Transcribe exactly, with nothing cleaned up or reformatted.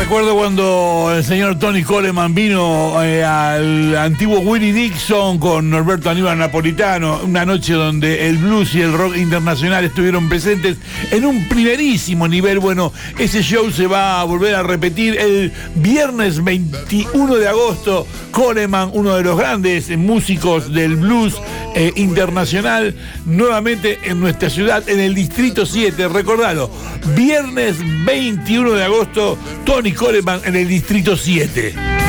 recuerdo cuando el señor Tony Coleman vino eh, al antiguo Willie Dixon con Norberto Aníbal Napolitano, una noche donde el blues y el rock internacional estuvieron presentes en un primerísimo nivel. Bueno, ese show se va a volver a repetir el viernes veintiuno de agosto. Coleman, uno de los grandes músicos del blues eh, internacional, nuevamente en nuestra ciudad, en el Distrito siete. Recordalo, viernes veintiuno de agosto, Tony Coleman en el Distrito siete.